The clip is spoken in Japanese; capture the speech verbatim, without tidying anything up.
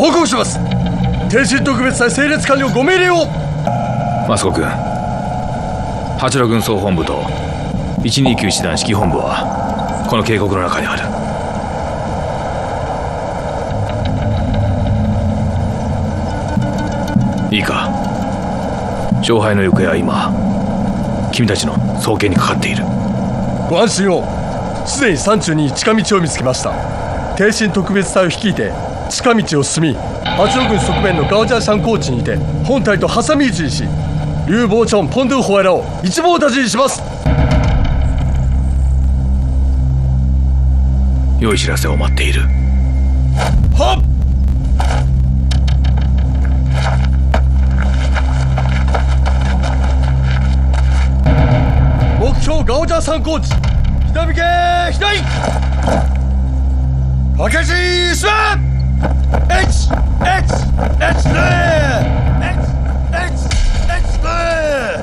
報告します。天津特別隊整列完了ご命令を。 益子君、八路軍総本部といちにきゅう師団指揮本部はこの渓谷の中にある。いいか、勝敗の行方は今君たちの双肩にかかっている。 ご安心を。すでに山中に近道を見つけました。天津特別隊を率いて近道を進み、八路軍側面のガオジャ山高地にて本隊と挟み撃ちにし、劉邦チョン、ポンドゥホエらを一網打尽にします。 良い知らせを待っている。 はっ。目標ガオジャ山高地、北向け左。開けし進め。 エイチエイチエイチ レ